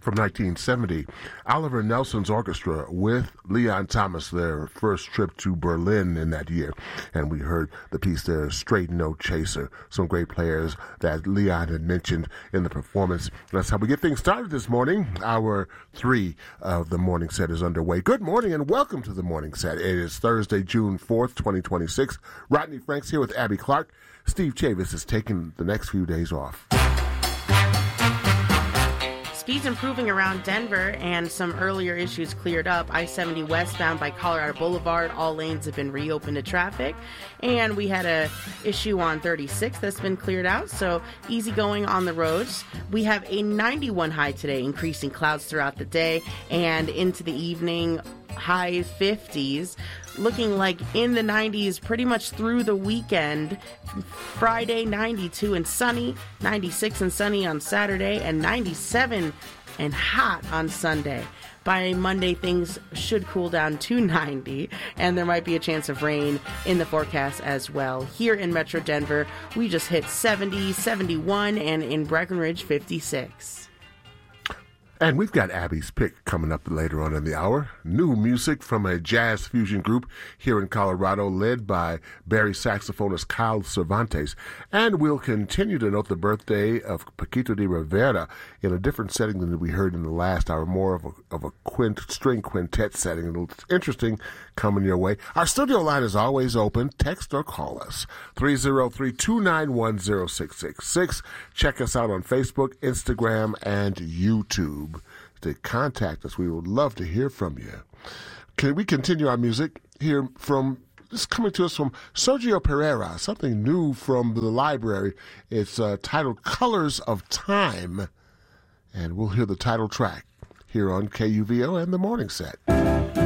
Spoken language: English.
from 1970. Oliver Nelson's orchestra with Leon Thomas, their first trip to Berlin in that year. And we heard the piece there, Straight No Chaser. Some great players that Leon had mentioned in the performance. That's how we get things started this morning. Hour 3 of the morning set is underway. Good morning and welcome to the morning set. It is Thursday, June 4th, 2026. Rodney Franks here with Abby Clark. Steve Chavis is taking the next few days off. Speeds improving around Denver and some earlier issues cleared up. I-70 westbound by Colorado Boulevard. All lanes have been reopened to traffic. And we had a issue on 36 that's been cleared out, so easy going on the roads. We have a 91 high today, increasing clouds throughout the day and into the evening, high 50s. Looking like in the 90s pretty much through the weekend. Friday, 92 and sunny, 96 and sunny on Saturday, and 97 and hot on Sunday. By Monday, things should cool down to 90, and there might be a chance of rain in the forecast as well. Here in Metro Denver, we just hit 70, 71, and in Breckenridge, 56. And we've got Abby's pick coming up later on in the hour. New music from a jazz fusion group here in Colorado led by Barry saxophonist Kyle Cervantes. And we'll continue to note the birthday of Paquito de Rivera in a different setting than we heard in the last hour, more of a string quintet setting. It's interesting coming your way. Our studio line is always open. Text or call us, 303-291-0666. Check us out on Facebook, Instagram, and YouTube. To contact us, we would love to hear from you. Can we continue our music? Here from this is coming to us from Sergio Pereira, something new from the library. It's titled Colors of Time, and we'll hear the title track here on KUVO and the Morning Set.